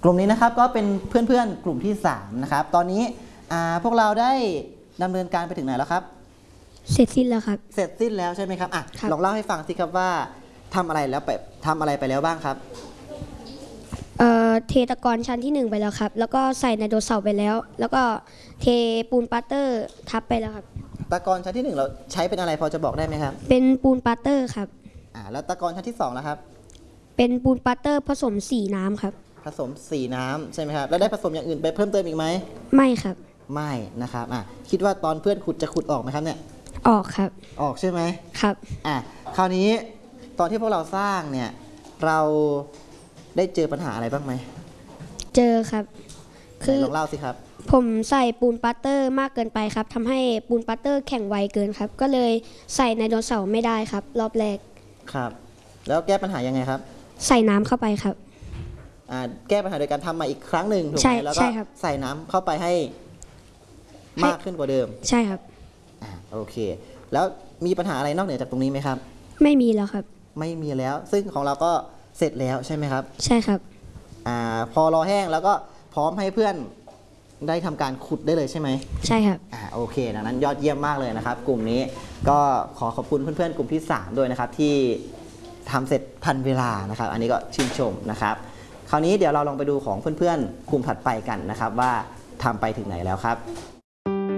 กลุ่มนี้นะครับก็เป็นเพื่อนๆกลุ่มที่3นะครับตอนนี้พวกเราได้ดำเนินการไปถึงไหนแล้วครับเสร็จสิ้นแล้วครับเสร็จสิ้นแล้วใช่ไหมครับลองเล่าให้ฟังสิครับว่าทำอะไรไปแล้วบ้างครับเทตะกอนชั้นที่1ไปแล้วครับแล้วก็ใส่ไดโนเสาร์ไปแล้วแล้วก็เทปูนปาเตอร์ทับไปแล้วครับตะกอนชั้นที่1เราใช้เป็นอะไรพอจะบอกได้ไหมครับเป็นปูนปาเตอร์ครับแล้วตะกอนชั้นที่2นะครับเป็นปูนปาเตอร์ผสมสีน้ำครับผสมสีน้ำใช่ไหมครับแล้วได้ผสมอย่างอื่นไปเพิ่มเติมอีกไหมไม่ครับไม่นะครับคิดว่าตอนเพื่อนขุดจะขุดออกไหมครับเนี่ยออกครับออกใช่ไหมครับคราวนี้ตอนที่พวกเราสร้างเนี่ยเราได้เจอปัญหาอะไรบ้างไหมเจอครับคือลองเล่าสิครับผมใส่ปูนปาเตอร์มากเกินไปครับทำให้ปูนปาเตอร์แข็งไวเกินครับก็เลยใส่ไดโนเสาร์ไม่ได้ครับรอบแรกครับแล้วแก้ปัญหายังไงครับใส่น้ำเข้าไปครับแก้ปัญหาโดยการทำมาอีกครั้งหนึ่งถูกไหมแล้วก็ใส่น้ำเข้าไปให้มากขึ้นกว่าเดิมใช่ครับโอเคแล้วมีปัญหาอะไรนอกเหนือจากตรงนี้ไหมครับไม่มีแล้วครับไม่มีแล้วซึ่งของเราก็เสร็จแล้วใช่ไหมครับใช่ครับพอรอแห้งแล้วก็พร้อมให้เพื่อนได้ทำการขุดได้เลยใช่ไหมใช่ครับโอเคดังนั้นยอดเยี่ยมมากเลยนะครับกลุ่มนี้ก็ขอขอบคุณเพื่อนๆกลุ่มที่3ด้วยนะครับที่ทำเสร็จทันเวลานะครับอันนี้ก็ชื่นชมนะครับคราวนี้เดี๋ยวเราลองไปดูของเพื่อนๆกลุ่มถัดไปกันนะครับว่าทำไปถึงไหนแล้วครับ